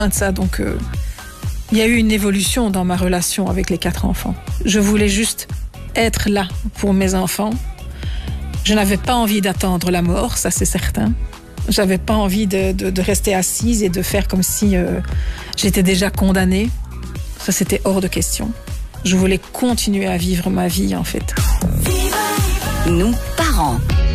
de ça, donc il y a eu une évolution dans ma relation avec les 4 enfants. Je voulais juste être là pour mes enfants. Je n'avais pas envie d'attendre la mort, ça c'est certain. J'avais pas envie de rester assise et de faire comme si j'étais déjà condamnée. Ça, c'était hors de question. Je voulais continuer à vivre ma vie, en fait. Nous, parents.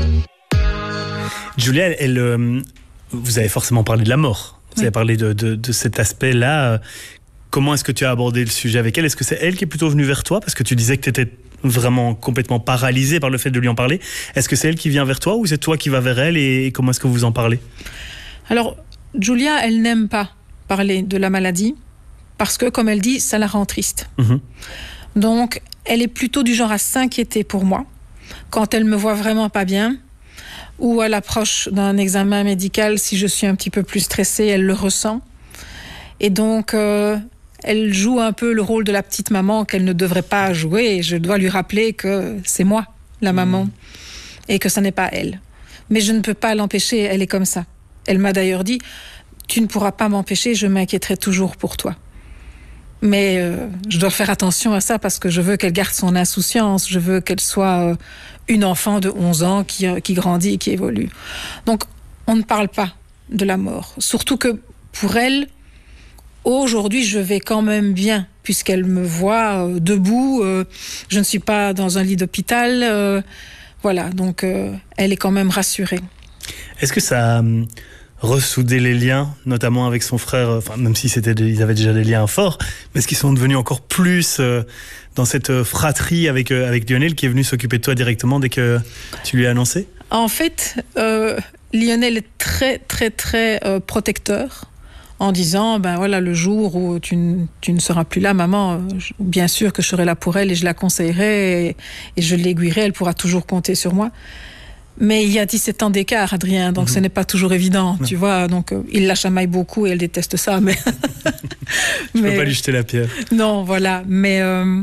Julia, vous avez forcément parlé de la mort. Vous avez parlé de cet aspect-là. Comment est-ce que tu as abordé le sujet avec elle? Est-ce que c'est elle qui est plutôt venue vers toi? Parce que tu disais que tu étais vraiment complètement paralysée par le fait de lui en parler. Est-ce que c'est elle qui vient vers toi ou c'est toi qui vas vers elle et comment est-ce que vous en parlez? Alors, Julia, elle n'aime pas parler de la maladie parce que, comme elle dit, ça la rend triste. Donc, elle est plutôt du genre à s'inquiéter pour moi quand elle me voit vraiment pas bien ou à l'approche d'un examen médical. Si je suis un petit peu plus stressée, elle le ressent. Et donc, elle joue un peu le rôle de la petite maman qu'elle ne devrait pas jouer. Et je dois lui rappeler que c'est moi, la maman, et que ce n'est pas elle. Mais je ne peux pas l'empêcher, elle est comme ça. Elle m'a d'ailleurs dit, tu ne pourras pas m'empêcher, je m'inquiéterai toujours pour toi. Mais je dois faire attention à ça parce que je veux qu'elle garde son insouciance, je veux qu'elle soit une enfant de 11 ans qui grandit et qui évolue. Donc, on ne parle pas de la mort. Surtout que pour elle, aujourd'hui, je vais quand même bien, puisqu'elle me voit debout. Je ne suis pas dans un lit d'hôpital. Voilà, donc elle est quand même rassurée. Est-ce que ça a ressoudé les liens, notamment avec son frère, enfin, même si ils avaient déjà des liens forts, mais est-ce qu'ils sont devenus encore plus dans cette fratrie avec Lionel qui est venu s'occuper de toi directement dès que tu lui as annoncé? En fait, Lionel est très, très, très protecteur. En disant, ben voilà, le jour où tu ne seras plus là, maman, bien sûr que je serai là pour elle et je la conseillerai et je l'aiguillerai, elle pourra toujours compter sur moi. Mais il y a 17 ans d'écart, Adrien, donc ce n'est pas toujours évident, tu vois. Donc il la chamaille beaucoup et elle déteste ça, mais... Je ne peux pas lui jeter la pierre. Non, voilà, mais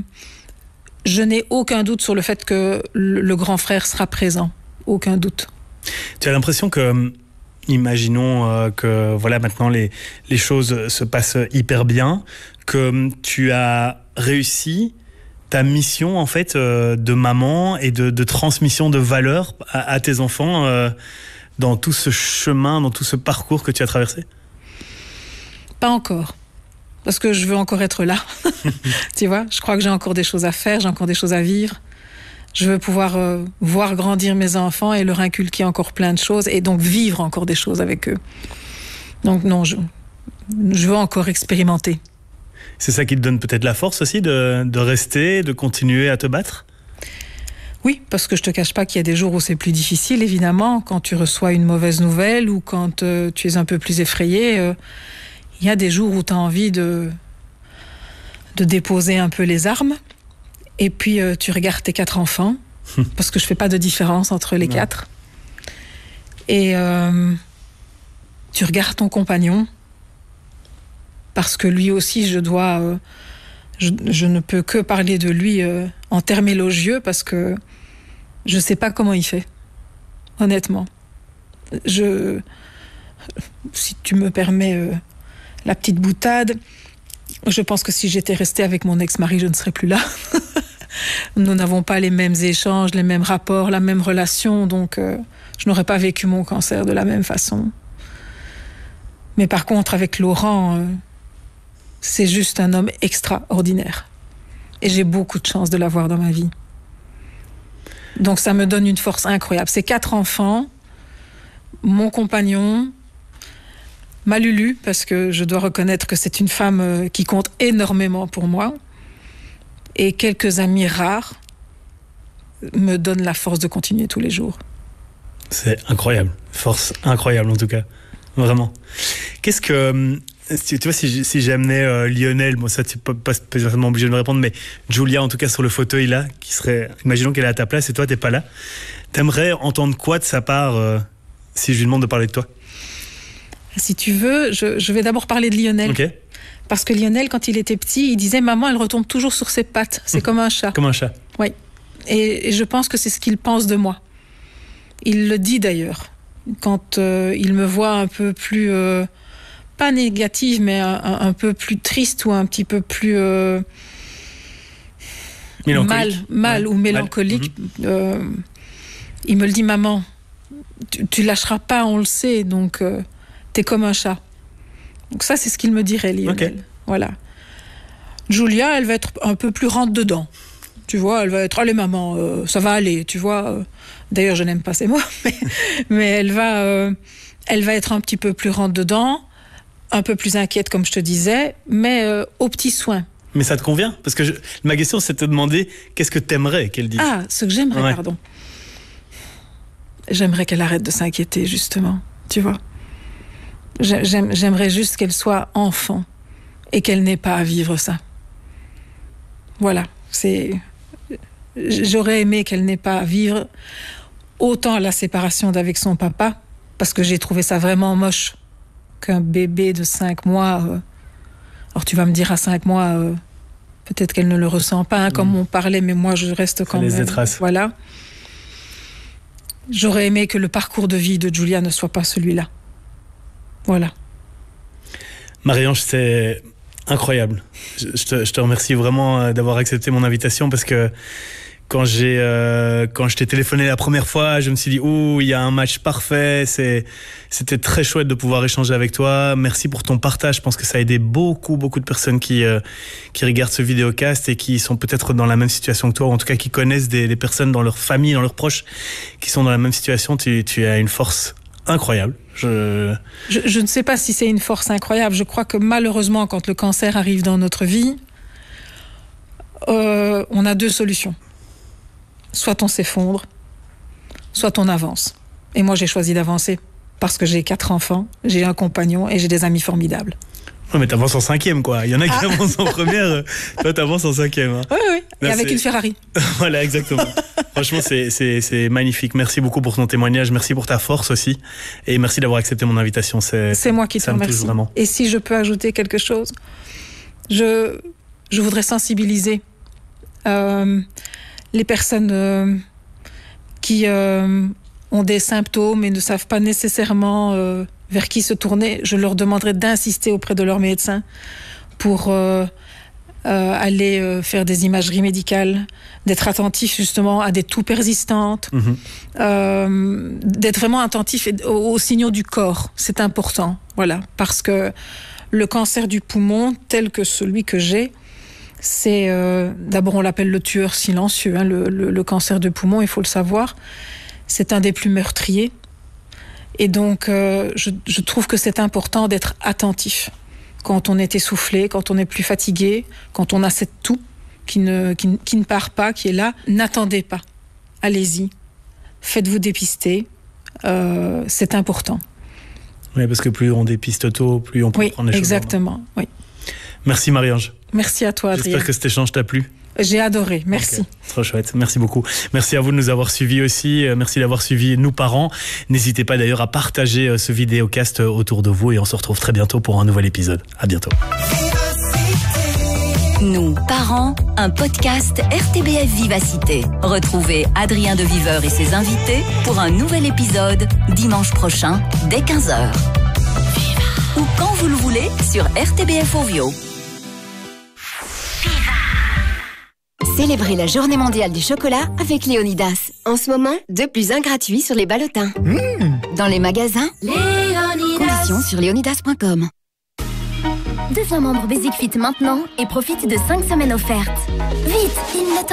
je n'ai aucun doute sur le fait que le grand frère sera présent. Aucun doute. Tu as l'impression que... Imaginons que voilà, maintenant les choses se passent hyper bien, que tu as réussi ta mission en fait de maman et de transmission de valeurs à tes enfants dans tout ce chemin, dans tout ce parcours que tu as traversé? Pas encore, parce que je veux encore être là. Tu vois, je crois que j'ai encore des choses à faire, j'ai encore des choses à vivre. Je veux pouvoir voir grandir mes enfants et leur inculquer encore plein de choses et donc vivre encore des choses avec eux. Donc non, je veux encore expérimenter. C'est ça qui te donne peut-être la force aussi de rester, de continuer à te battre? Oui, parce que je te cache pas qu'il y a des jours où c'est plus difficile, évidemment, quand tu reçois une mauvaise nouvelle ou quand tu es un peu plus effrayé. Il y a des jours où tu as envie de déposer un peu les armes. Et puis, tu regardes tes 4 enfants, parce que je ne fais pas de différence entre les 4. Et tu regardes ton compagnon, parce que lui aussi, je ne peux que parler de lui en termes élogieux, parce que je ne sais pas comment il fait, honnêtement. Si tu me permets la petite boutade, je pense que si j'étais restée avec mon ex-mari, je ne serais plus là. Nous n'avons pas les mêmes échanges, les mêmes rapports, la même relation, donc je n'aurais pas vécu mon cancer de la même façon. Mais par contre, avec Laurent, c'est juste un homme extraordinaire. Et j'ai beaucoup de chance de l'avoir dans ma vie. Donc ça me donne une force incroyable. Ces 4 enfants, mon compagnon, ma Lulu, parce que je dois reconnaître que c'est une femme qui compte énormément pour moi, et quelques amis rares me donnent la force de continuer tous les jours. C'est incroyable, force incroyable en tout cas, vraiment. Qu'est-ce que... Tu vois, si j'amenais Lionel, bon ça tu n'es pas spécialement obligé de me répondre, mais Julia en tout cas sur le fauteuil là, qui serait, imaginons qu'elle est à ta place et toi t'es pas là, t'aimerais entendre quoi de sa part si je lui demande de parler de toi? Si tu veux, je vais d'abord parler de Lionel. Ok. Parce que Lionel, quand il était petit, il disait « Maman, elle retombe toujours sur ses pattes. C'est comme un chat. » Comme un chat. Oui. Et je pense que c'est ce qu'il pense de moi. Il le dit d'ailleurs. Quand il me voit un peu plus... pas négative, mais un peu plus triste ou un petit peu plus mal ou mélancolique. Il me le dit, maman, tu lâcheras pas, on le sait, donc t'es comme un chat. Donc ça, c'est ce qu'il me dirait, Lionel. Okay. Voilà. Julia, elle va être un peu plus rentre dedans. Tu vois, elle va être, allez maman, ça va aller, tu vois. D'ailleurs, je n'aime pas ces mots, mais elle va être un petit peu plus rentre dedans, un peu plus inquiète, comme je te disais, mais aux petits soins. Mais ça te convient? Parce que ma question, c'est de te demander qu'est-ce que t'aimerais qu'elle dise? Ah, ce que j'aimerais, pardon. J'aimerais qu'elle arrête de s'inquiéter, justement, tu vois. J'aimerais juste qu'elle soit enfant et qu'elle n'ait pas à vivre ça. Voilà, j'aurais aimé qu'elle n'ait pas à vivre autant la séparation d'avec son papa, parce que j'ai trouvé ça vraiment moche qu'un bébé de 5 mois... Alors tu vas me dire à 5 mois, peut-être qu'elle ne le ressent pas, comme on parlait, mais moi je reste quand même... Ça laisse des traces. Voilà. J'aurais aimé que le parcours de vie de Julia ne soit pas celui-là. Voilà. Marie-Ange, c'est incroyable. Je te remercie vraiment d'avoir accepté mon invitation, parce que quand je t'ai téléphoné la première fois, je me suis dit, il y a un match parfait. C'était très chouette de pouvoir échanger avec toi. Merci pour ton partage. Je pense que ça a aidé beaucoup de personnes qui regardent ce vidéocast et qui sont peut-être dans la même situation que toi, ou en tout cas qui connaissent des personnes dans leur famille, dans leurs proches, qui sont dans la même situation. Tu as une force incroyable. Je ne sais pas si c'est une force incroyable. Je crois que malheureusement, quand le cancer arrive dans notre vie, on a 2 solutions. Soit on s'effondre, soit on avance. Et moi, j'ai choisi d'avancer parce que j'ai 4 enfants, j'ai un compagnon et j'ai des amis formidables. Ouais, mais t'avances en 5e, quoi. Il y en a qui avancent en première, toi t'avances en 5e. Hein. Oui. Là, et avec une Ferrari. Voilà, exactement. Franchement, c'est magnifique. Merci beaucoup pour ton témoignage, merci pour ta force aussi. Et merci d'avoir accepté mon invitation. C'est moi qui te remercie. Et si je peux ajouter quelque chose, je voudrais sensibiliser les personnes qui ont des symptômes et ne savent pas nécessairement vers qui se tourner. Je leur demanderai d'insister auprès de leur médecin pour aller faire des imageries médicales, d'être attentif justement à des toux persistantes, d'être vraiment attentif aux signaux du corps. C'est important, voilà, parce que le cancer du poumon, tel que celui que j'ai, c'est d'abord on l'appelle le tueur silencieux, hein, le cancer de poumon, il faut le savoir. C'est un des plus meurtriers. Et donc, je trouve que c'est important d'être attentif. Quand on est essoufflé, quand on est plus fatigué, quand on a cette toux qui ne part pas, qui est là, n'attendez pas. Allez-y. Faites-vous dépister. C'est important. Oui, parce que plus on dépiste tôt, plus on peut prendre les choses. Exactement. Oui. Merci Marie-Ange. Merci à toi, Adrien. J'espère que cet échange t'a plu. J'ai adoré, merci. Okay. Trop chouette, merci beaucoup. Merci à vous de nous avoir suivis aussi, merci d'avoir suivi Nous Parents. N'hésitez pas d'ailleurs à partager ce vidéocast autour de vous et on se retrouve très bientôt pour un nouvel épisode. À bientôt. Nous Parents, un podcast RTBF Vivacité. Retrouvez Adrien de Viveur et ses invités pour un nouvel épisode dimanche prochain dès 15h. Ou quand vous le voulez sur RTBF Ovio. Célébrez la journée mondiale du chocolat avec Léonidas. En ce moment, 2+1 gratuit sur les ballotins. Dans les magasins, Léonidas. Conditions sur léonidas.com. Deviens membre Basic Fit maintenant et profite de 5 semaines offertes. Vite, il ne t'en